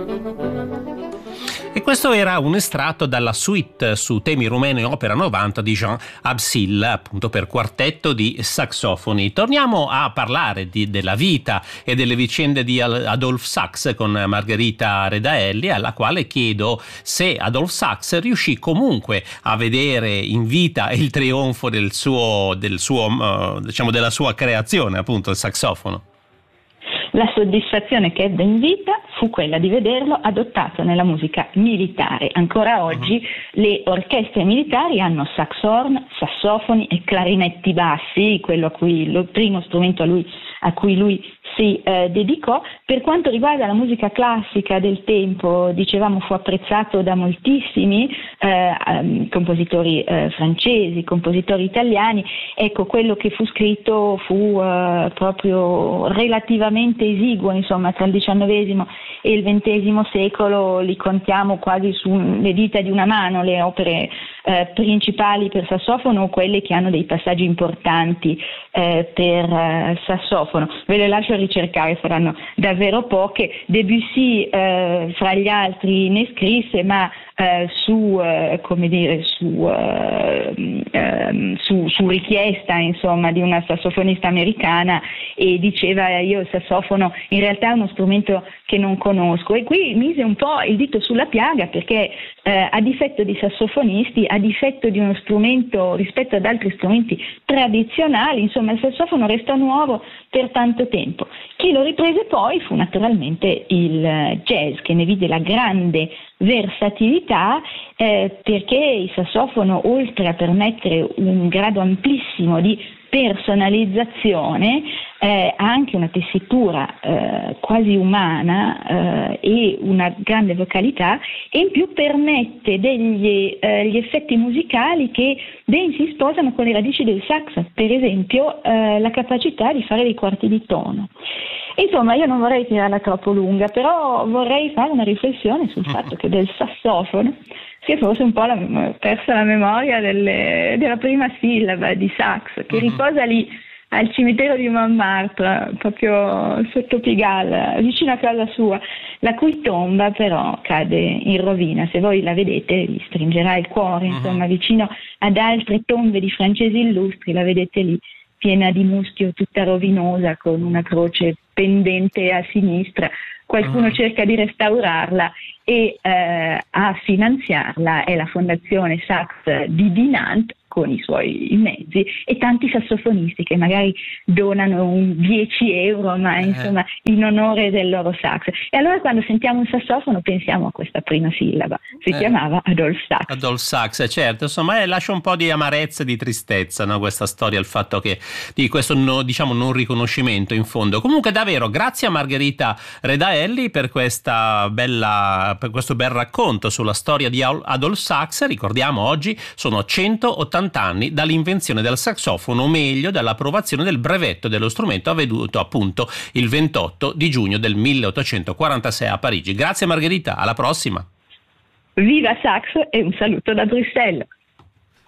E questo era un estratto dalla suite su temi rumeni opera 90 di Jean Absil, appunto per quartetto di saxofoni. Torniamo a parlare della vita e delle vicende di Adolphe Sax con Margherita Redaelli, alla quale chiedo se Adolphe Sax riuscì comunque a vedere in vita il trionfo della sua creazione, appunto il saxofono. La soddisfazione che ebbe in vita fu quella di vederlo adottato nella musica militare. Ancora oggi le orchestre militari hanno saxhorn, sassofoni e clarinetti bassi, il primo strumento a cui lui si dedicò. Per quanto riguarda la musica classica del tempo, dicevamo, fu apprezzato da moltissimi compositori francesi, compositori italiani. Ecco, quello che fu scritto fu proprio relativamente esiguo, insomma, tra il XIX e il XX secolo li contiamo quasi sulle dita di una mano le opere principali per sassofono, quelle che hanno dei passaggi importanti per sassofono. Ve le lascio ricercare, saranno davvero poche. Debussy fra gli altri ne scrisse, ma su richiesta, insomma, di una sassofonista americana, e diceva: io il sassofono in realtà è uno strumento che non conosco. E qui mise un po' il dito sulla piaga, perché a difetto di sassofonisti, a difetto di uno strumento rispetto ad altri strumenti tradizionali, insomma, il sassofono restò nuovo per tanto tempo. Chi lo riprese poi fu naturalmente il jazz, che ne vide la grande versatilità, perché il sassofono, oltre a permettere un grado amplissimo di personalizzazione, ha anche una tessitura quasi umana e una grande vocalità, e in più permette gli effetti musicali che ben si sposano con le radici del sax, per esempio la capacità di fare dei quarti di tono. Insomma, io non vorrei tirarla troppo lunga, però vorrei fare una riflessione sul fatto che del sassofono si è forse un po' persa la memoria della prima sillaba di Sax, che riposa lì al cimitero di Montmartre, proprio sotto Pigalle, vicino a casa sua, la cui tomba però cade in rovina. Se voi la vedete vi stringerà il cuore, insomma, vicino ad altre tombe di francesi illustri, la vedete lì, piena di muschio, tutta rovinosa, con una croce pendente a sinistra. Qualcuno cerca di restaurarla, e a finanziarla è la Fondazione Sax di Dinant, con i suoi mezzi, e tanti sassofonisti che magari donano 10 euro, ma insomma in onore del loro sax. E allora quando sentiamo un sassofono pensiamo a questa prima sillaba, si chiamava Adolphe Sax. Adolphe Sax, certo, insomma lascia un po' di amarezza e di tristezza, no, questa storia, il fatto che di questo non riconoscimento in fondo. Comunque davvero grazie a Margherita Redaelli per questo bel racconto sulla storia di Adolphe Sax. Ricordiamo, oggi sono 180 anni dall'invenzione del saxofono, o meglio dall'approvazione del brevetto dello strumento, avvenuto appunto il 28 di giugno del 1846 a Parigi. Grazie Margherita, alla prossima. Viva Sax e un saluto da Bruxelles.